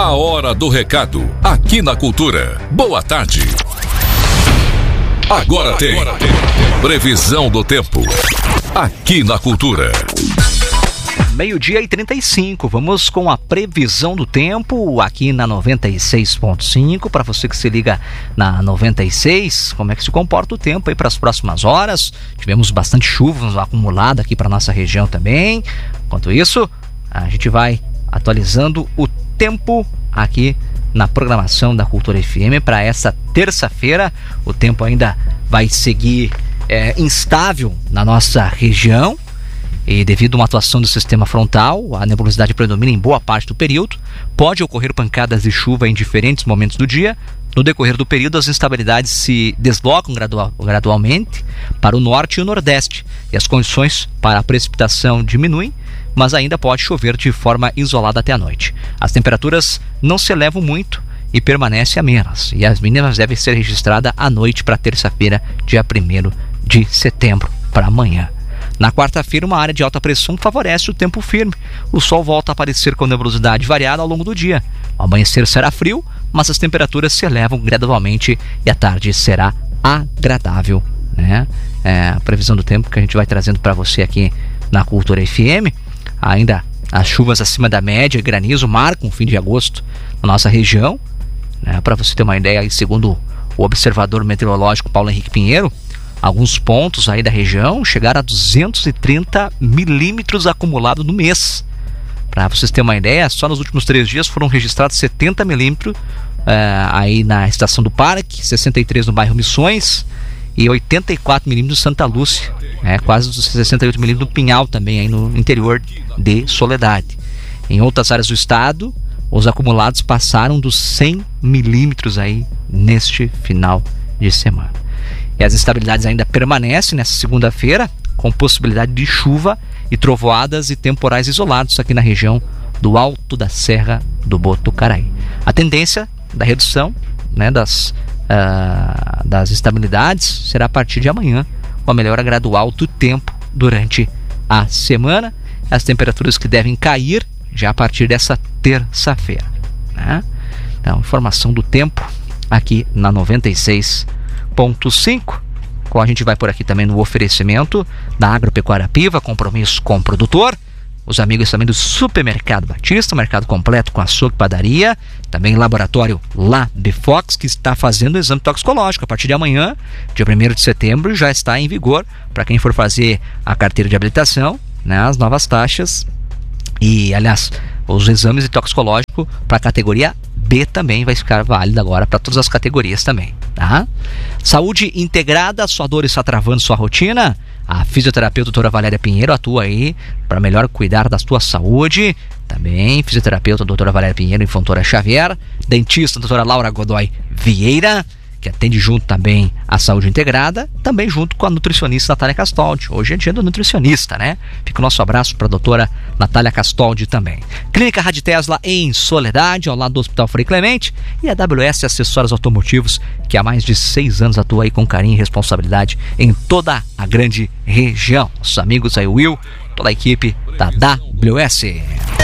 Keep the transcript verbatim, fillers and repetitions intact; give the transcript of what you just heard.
A hora do recado, aqui na Cultura. Boa tarde. Agora tem previsão do tempo, aqui na Cultura. Meio-dia e trinta e cinco, vamos com a previsão do tempo aqui na noventa e seis ponto cinco. Para você que se liga na noventa e seis, como é que se comporta o tempo aí para as próximas horas? Tivemos bastante chuva acumulada aqui para nossa região também. Enquanto isso, a gente vai atualizando o tempo aqui na programação da Cultura F M para essa terça-feira. O tempo ainda vai seguir é, instável na nossa região. E devido a uma atuação do sistema frontal, a nebulosidade predomina em boa parte do período. Pode ocorrer pancadas de chuva em diferentes momentos do dia. No decorrer do período, as instabilidades se deslocam gradual, gradualmente para o norte e o nordeste. E as condições para a precipitação diminuem, mas ainda pode chover de forma isolada até a noite. As temperaturas não se elevam muito e permanecem amenas. E as mínimas devem ser registradas à noite para terça-feira, dia primeiro de setembro, para amanhã. Na quarta-feira, uma área de alta pressão favorece o tempo firme. O sol volta a aparecer com nebulosidade variada ao longo do dia. O amanhecer será frio, mas as temperaturas se elevam gradualmente e a tarde será agradável, né? É a previsão do tempo que a gente vai trazendo para você aqui na Cultura F M. Ainda as chuvas acima da média e granizo marcam o fim de agosto na nossa região, né? Para você ter uma ideia, segundo o observador meteorológico Paulo Henrique Pinheiro, alguns pontos aí da região chegaram a duzentos e trinta milímetros acumulados no mês. Para vocês terem uma ideia, só nos últimos três dias foram registrados setenta milímetros uh, aí na Estação do Parque, sessenta e três no bairro Missões e oitenta e quatro milímetros no Santa Lúcia, né? Quase sessenta e oito milímetros no Pinhal também, aí no interior de Soledade. Em outras áreas do estado, os acumulados passaram dos cem milímetros aí neste final de semana. E as instabilidades ainda permanecem nessa segunda-feira, com possibilidade de chuva e trovoadas e temporais isolados aqui na região do Alto da Serra do Botucaraí. A tendência da redução, né, das, uh, das instabilidades será a partir de amanhã, uma melhora gradual do tempo durante a semana. As temperaturas que devem cair já a partir dessa terça-feira, né? Então, informação do tempo aqui na noventa e seis ponto cinco. A gente vai por aqui também no oferecimento da Agropecuária Piva, compromisso com o produtor. Os amigos também do Supermercado Batista, mercado completo com açougue e padaria. Também laboratório LabFox, que está fazendo o exame toxicológico. A partir de amanhã, dia primeiro de setembro, já está em vigor para quem for fazer a carteira de habilitação, né, as novas taxas. E, aliás, os exames de toxicológico para a categoria B também vai ficar válido agora para todas as categorias também, tá? Saúde integrada, sua dor está travando sua rotina? A fisioterapeuta doutora Valéria Pinheiro atua aí para melhor cuidar da sua saúde. Também fisioterapeuta doutora Valéria Pinheiro e Fontoura Xavier. Dentista doutora Laura Godoy Vieira, que atende junto também a saúde integrada, também junto com a nutricionista Natália Castoldi. Hoje é dia do nutricionista, né? Fica o nosso abraço para a doutora Natália Castoldi também. Clínica Rádio Tesla em Soledade, ao lado do Hospital Frei Clemente, e a W S Acessórios Automotivos, que há mais de seis anos atua aí com carinho e responsabilidade em toda a grande região. Os amigos aí, Will, toda a equipe da W S.